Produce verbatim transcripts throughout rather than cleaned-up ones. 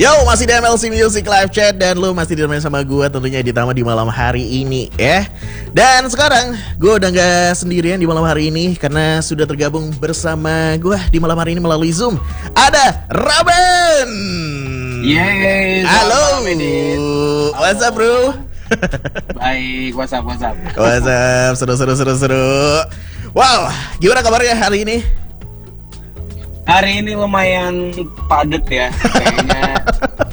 Yo, masih di M L C Music Live Chat dan lu masih ditemenin sama gue tentunya di Tama di malam hari ini ya. Dan sekarang gue udah gak sendirian di malam hari ini karena sudah tergabung bersama gue di malam hari ini melalui Zoom. Ada Raben. Yeay. Halo. What's up bro? Baik, what's up, what's up? What's up, seru seru seru seru. Wow, gimana kabarnya hari ini? Hari ini lumayan padat ya, kayaknya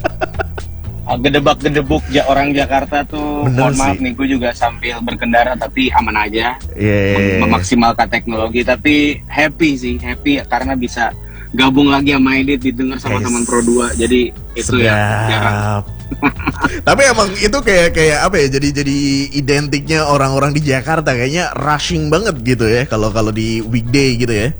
gedebak-gedebuk ja, orang Jakarta tuh. Bener mohon maaf sih. nih, gue juga sambil berkendara tapi aman aja, Yeah. Mem- memaksimalkan teknologi. Tapi happy sih, happy karena bisa gabung lagi sama Edit, didengar sama Yes. teman Pro dua. Jadi itu ya jarang. Sedap. Tapi emang itu kayak kayak apa ya? Jadi jadi identiknya orang-orang di Jakarta kayaknya rushing banget gitu ya. Kalau kalau di weekday gitu ya.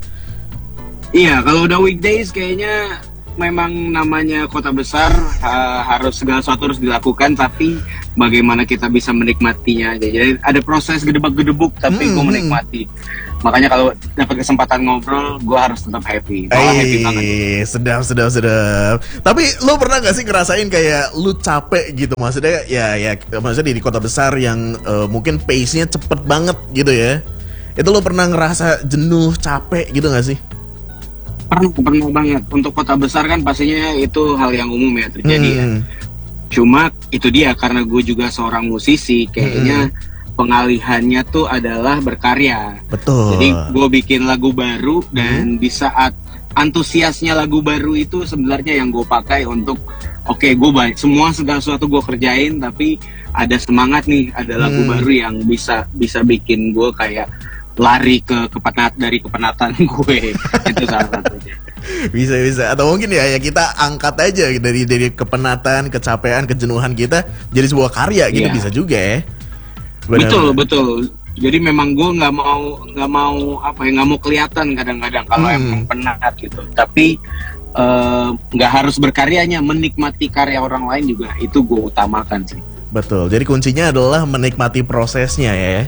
Iya, kalau udah weekdays kayaknya memang namanya kota besar, ha- harus segala sesuatu harus dilakukan, tapi bagaimana kita bisa menikmatinya aja. Jadi ada proses gedebak-gedebuk, tapi Hmm, gue hmm. menikmati. Makanya kalau dapat kesempatan ngobrol, gue harus tetap happy. Malah happy banget. Eh, sedap, sedap, sedap. Tapi lo pernah gak sih ngerasain kayak lu capek gitu? Maksudnya ya, ya, maksudnya di kota besar yang eh, mungkin pace-nya cepet banget gitu ya. Itu lo pernah ngerasa jenuh, capek gitu gak sih? Pernah, pernah banget. Untuk kota besar kan pastinya itu hal yang umum ya terjadi ya. Hmm. Cuma itu dia, karena gue juga seorang musisi, kayaknya pengalihannya tuh adalah berkarya. Betul. Jadi gue bikin lagu baru dan di saat antusiasnya lagu baru itu sebenarnya yang gue pakai untuk oke okay, gue baik semua segala sesuatu gue kerjain, tapi ada semangat nih, ada lagu Hmm. baru yang bisa bisa bikin gue kayak lari ke kepenat dari kepenatan gue. Itu salah satunya. Bisa bisa atau mungkin ya ya kita angkat aja dari dari kepenatan, kecapean, kejenuhan kita jadi sebuah karya gitu. Iya. Bisa juga ya. Betul Benar-benar. betul. Jadi memang gue nggak mau nggak mau apa ya nggak mau kelihatan kadang-kadang kalau Hmm. emang penat gitu. Tapi eh, nggak harus berkaryanya, menikmati karya orang lain juga itu gue utamakan sih. Betul. Jadi kuncinya adalah menikmati prosesnya ya.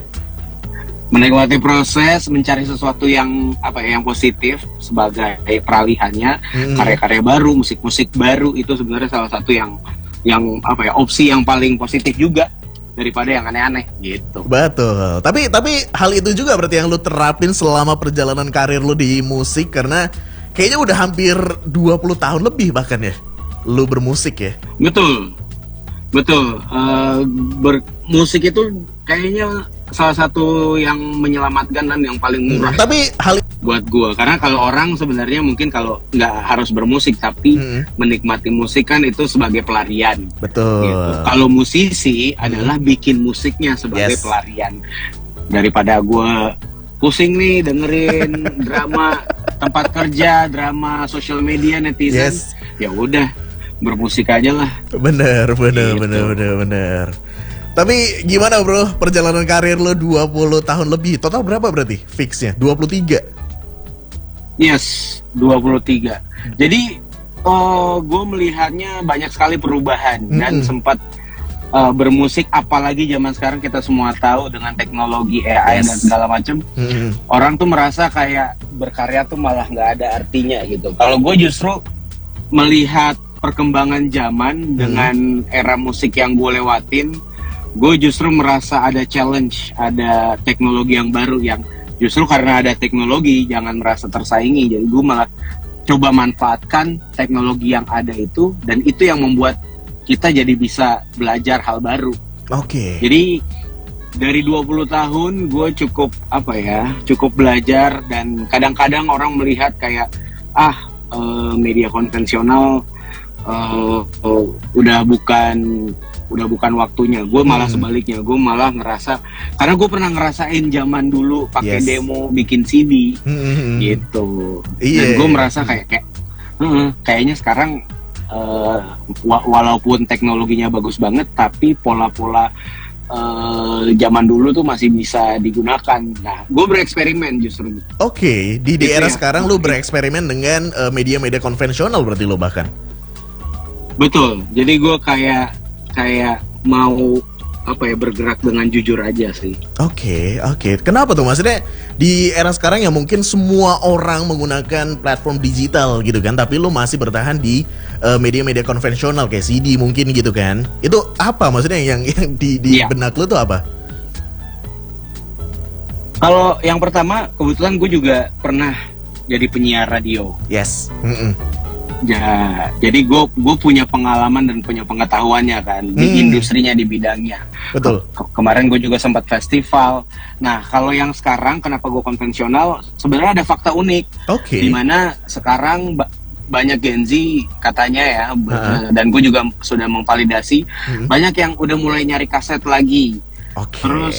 Menikmati proses, mencari sesuatu yang apa ya yang positif sebagai peralihannya, Hmm. karya-karya baru, musik-musik baru itu sebenarnya salah satu yang yang apa ya opsi yang paling positif juga daripada yang aneh-aneh gitu. Betul. Tapi tapi hal itu juga berarti yang lu terapin selama perjalanan karir lu di musik karena kayaknya udah hampir dua puluh tahun lebih bahkan ya. Lu bermusik ya. Betul, betul. Eh, bermusik itu kayaknya salah satu yang menyelamatkan dan yang paling murah Tapi hal buat gua. Karena kalau orang sebenarnya mungkin kalau nggak harus bermusik, tapi Hmm. menikmati musik kan itu sebagai pelarian. betul. Gitu. Kalau musisi adalah bikin musiknya sebagai Yes. pelarian. Daripada gua pusing nih dengerin drama tempat kerja, drama sosial media netizen, Yes. ya udah bermusik aja lah. Bener, bener, Gitu. bener, bener, bener. Tapi gimana bro, perjalanan karir lo dua puluh tahun lebih, total berapa berarti fixnya? dua puluh tiga? Yes, dua puluh tiga. Jadi oh, gue melihatnya banyak sekali perubahan dan Mm-mm. sempat uh, bermusik, apalagi zaman sekarang kita semua tahu dengan teknologi A I Yes. dan segala macam. Hmm. Orang tuh merasa kayak berkarya tuh malah nggak ada artinya gitu. Kalau gue justru melihat perkembangan zaman dengan era musik yang gue lewatin, gue justru merasa ada challenge, ada teknologi yang baru yang justru karena ada teknologi jangan merasa tersaingi. Jadi gue malah coba manfaatkan teknologi yang ada itu, dan itu yang membuat kita jadi bisa belajar hal baru. Oke. Jadi dari dua puluh tahun gue cukup apa ya, cukup belajar, dan kadang-kadang orang melihat kayak ah eh, media konvensional eh, eh, udah bukan udah bukan waktunya. Gue malah Hmm. sebaliknya, gue malah ngerasa karena gue pernah ngerasain zaman dulu pakai Yes. demo bikin C D Hmm. gitu. Iya. Dan gue merasa kayak kayak "Heeh, kayaknya sekarang eh, wa- walaupun teknologinya bagus banget, tapi pola-pola eh, zaman dulu tuh masih bisa digunakan." Nah, gue bereksperimen justru. Oke, di di Gitu era ya. sekarang lu bereksperimen dengan eh, media-media konvensional berarti lo bahkan. Betul. Jadi gue kayak kayak mau apa ya bergerak dengan jujur aja sih. Oke, okay, oke. Okay. Kenapa tuh maksudnya di era sekarang ya mungkin semua orang menggunakan platform digital gitu kan, tapi lu masih bertahan di uh, media-media konvensional kayak C D mungkin gitu kan? Itu apa maksudnya yang yang di, di yeah. benak lu tuh apa? Kalau yang pertama kebetulan gue juga pernah jadi penyiar radio. Yes. Mm-mm. Ya, jadi gue gue punya pengalaman dan punya pengetahuannya kan di hmm. industrinya di bidangnya. Betul. Ke- kemarin gue juga sempat festival. Nah, kalau yang sekarang kenapa gue konvensional? Sebenarnya ada fakta unik. Oke. Okay. Dimana sekarang ba- banyak Gen Z katanya ya, uh-huh. dan gue juga sudah memvalidasi uh-huh. banyak yang udah mulai nyari kaset lagi. Oke. Okay. Terus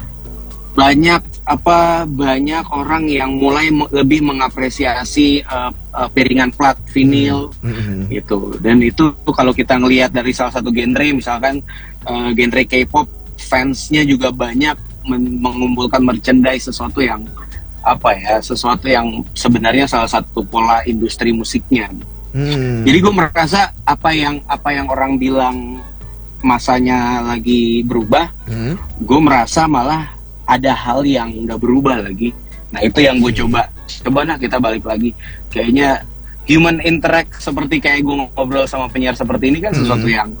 banyak apa banyak orang yang mulai me- lebih mengapresiasi uh, uh, piringan plat vinil mm-hmm. gitu, dan itu kalau kita ngelihat dari salah satu genre misalkan uh, genre K-pop, fansnya juga banyak men- mengumpulkan merchandise, sesuatu yang apa ya sesuatu yang sebenarnya salah satu pola industri musiknya. Mm. Jadi gue merasa apa yang apa yang orang bilang masanya lagi berubah, mm. gue merasa malah ada hal yang udah berubah lagi. Nah itu yang gue coba coba nah kita balik lagi, kayaknya human interact seperti kayak gue ngobrol sama penyiar seperti ini kan sesuatu hmm. yang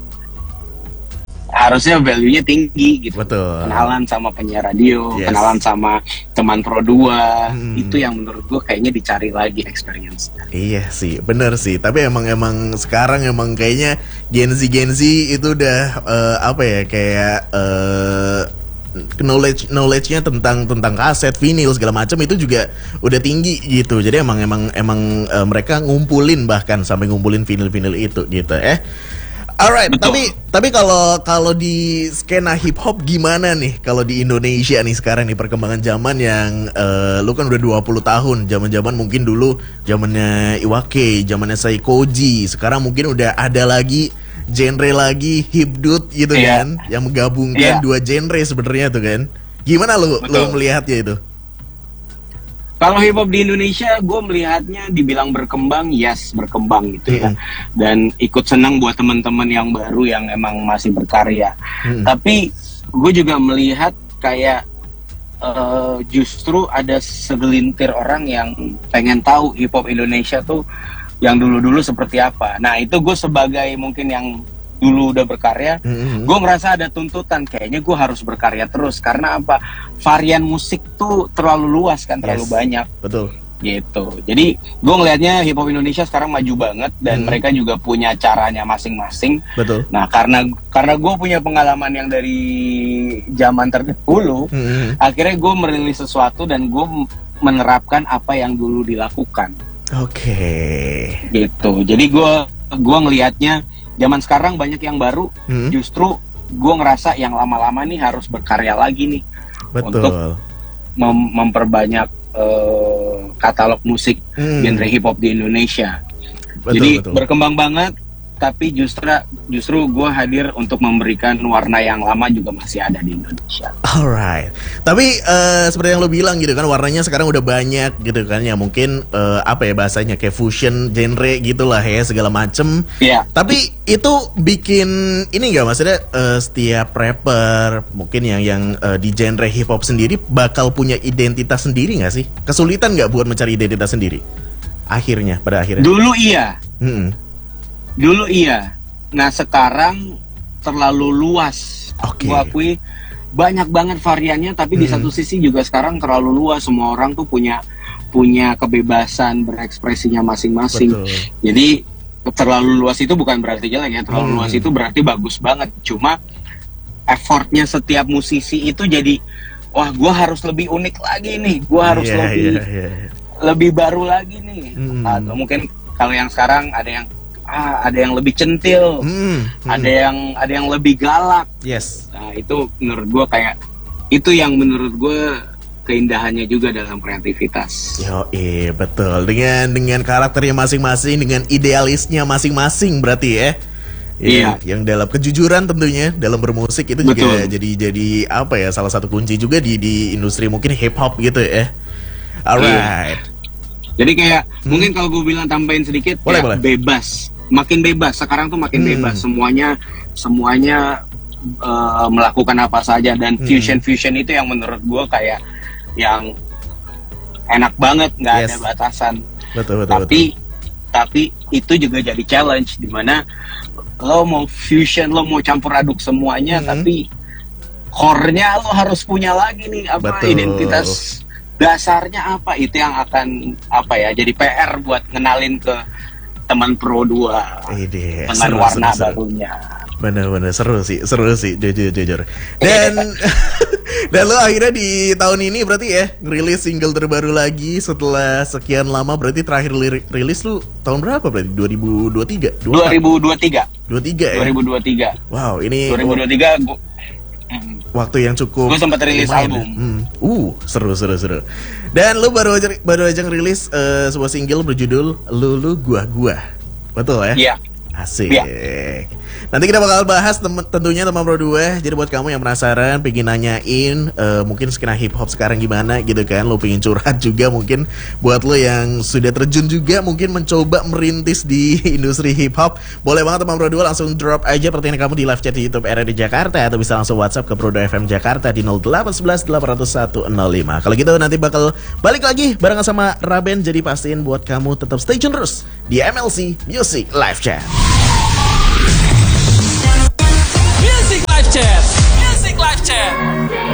harusnya value-nya tinggi gitu. Betul. Kenalan sama penyiar radio, yes. kenalan sama teman Pro dua, hmm. itu yang menurut gue kayaknya dicari lagi experience. Iya sih, bener sih. Tapi emang emang sekarang emang kayaknya Gen Z Gen Z itu udah uh, apa ya kayak uh, knowledge knowledge-nya tentang tentang kaset, vinil segala macam itu juga udah tinggi gitu. Jadi emang emang emang uh, mereka ngumpulin bahkan sampai ngumpulin vinil-vinil itu gitu eh. Alright, betul. tapi tapi kalau kalau di skena hip hop gimana nih kalau di Indonesia nih sekarang nih perkembangan zaman yang uh, lu kan udah dua puluh tahun, zaman-zaman mungkin dulu zamannya Iwake, zamannya Saikoji, sekarang mungkin udah ada lagi genre lagi hipdut gitu yeah. kan, yang menggabungkan yeah. dua genre sebenarnya tuh kan. Gimana lo lo melihatnya itu? Kalau hip hop di Indonesia, gue melihatnya dibilang berkembang, yes berkembang gitu ya. Mm-hmm. Dan ikut senang buat teman-teman yang baru yang emang masih berkarya. Mm-hmm. Tapi gue juga melihat kayak uh, justru ada segelintir orang yang pengen tahu hip hop Indonesia tuh yang dulu-dulu seperti apa. Nah itu gue sebagai mungkin yang dulu udah berkarya, mm-hmm. gue merasa ada tuntutan kayaknya gue harus berkarya terus. Karena apa? Varian musik tuh terlalu luas kan, terlalu yes. banyak. Betul. Gitu. Jadi gue ngelihatnya hip hop Indonesia sekarang maju banget dan mm-hmm. mereka juga punya caranya masing-masing. Betul. Nah karena karena gue punya pengalaman yang dari zaman terdahulu, mm-hmm. akhirnya gue merilis sesuatu dan gue menerapkan apa yang dulu dilakukan. Oke. Okay. Gitu. Jadi gue gue ngelihatnya zaman sekarang banyak yang baru. Hmm. Justru gue ngerasa yang lama-lama nih harus berkarya lagi nih. Betul. Untuk mem- memperbanyak uh, katalog musik hmm. genre hip hop di Indonesia. Betul, Jadi betul. berkembang banget. Tapi justru justru gue hadir untuk memberikan warna yang lama juga masih ada di Indonesia. Alright. Tapi uh, seperti yang lo bilang gitu kan, warnanya sekarang udah banyak gitu kan, ya mungkin uh, apa ya bahasanya kayak fusion genre gitulah ya segala macem. Iya. Tapi itu bikin ini nggak, maksudnya uh, setiap rapper mungkin yang yang uh, di genre hip hop sendiri bakal punya identitas sendiri nggak sih? Kesulitan nggak buat mencari identitas sendiri? Akhirnya pada akhirnya. Dulu iya. Mm-mm. Dulu iya. Nah sekarang terlalu luas. Okay. Gue akui banyak banget variannya, tapi hmm. di satu sisi juga sekarang terlalu luas. Semua orang tuh punya punya kebebasan berekspresinya masing-masing. Betul. Jadi terlalu luas itu bukan berarti jelek ya. Terlalu hmm. luas itu berarti bagus banget. Cuma effortnya setiap musisi itu jadi, wah gue harus lebih unik lagi nih. Gue harus yeah, lebih yeah, yeah. lebih baru lagi nih. Hmm. Atau mungkin kalau yang sekarang ada yang Ah, ada yang lebih centil, hmm, hmm. ada yang ada yang lebih galak. Yes. Nah itu menurut gue kayak itu yang menurut gue keindahannya juga dalam kreativitas. Yo, iya betul. Dengan dengan karakternya masing-masing, dengan idealisnya masing-masing berarti ya. Iya. Yang dalam kejujuran tentunya dalam bermusik itu betul. Juga jadi jadi apa ya salah satu kunci juga di di industri mungkin hip hop gitu ya. Alright. Iya. Jadi kayak hmm. mungkin kalau gue bilang tambahin sedikit, boleh, ya, boleh. bebas. Makin bebas, sekarang tuh makin hmm. bebas, semuanya semuanya uh, melakukan apa saja, dan Hmm. fusion fusion itu yang menurut gue kayak yang enak banget, nggak Yes. ada batasan. Betul, betul, Tapi tapi itu juga jadi challenge, dimana lo mau fusion, lo mau campur aduk semuanya, Hmm. tapi core-nya lo harus punya lagi nih apa Betul. identitas dasarnya apa, itu yang akan apa ya jadi P R buat ngenalin ke teman Pro dua Ide, dengan seru, warna seru, seru. barunya. Bener-bener seru sih, seru sih, jujur jujur. Dan dan lo akhirnya di tahun ini berarti ya ngerilis single terbaru lagi setelah sekian lama. Berarti terakhir lir- rilis lu tahun berapa berarti? dua ribu dua puluh tiga? dua ribu dua puluh tiga dua puluh tiga ya? dua ribu dua puluh tiga Wow, ini dua ribu dua puluh tiga gua, mm, waktu yang cukup. Gua sempat rilis lumayan album. ya. Hmm. Uh, seru seru seru. Dan lu baru aja baru aja ngerilis eh, sebuah single berjudul Lulu Gua Gua. Betul ya? iya. Asik. Iya. Nanti kita bakal bahas tem- tentunya teman Pro dua. Jadi buat kamu yang penasaran, pengen nanyain eh, mungkin skena hip hop sekarang gimana gitu kan, lo pengen curhat juga mungkin buat lo yang sudah terjun juga mungkin mencoba merintis di industri hip hop, boleh banget teman Pro dua langsung drop aja pertanyaan kamu di live chat di YouTube R R D Jakarta, atau bisa langsung WhatsApp ke Pro dua F M Jakarta di nol delapan satu satu delapan nol satu nol lima. Kalau gitu nanti bakal balik lagi barengan sama Raben, jadi pastiin buat kamu tetap stay tune terus di M L C Music Live Chat. Music Live Chat. Music Live Chat.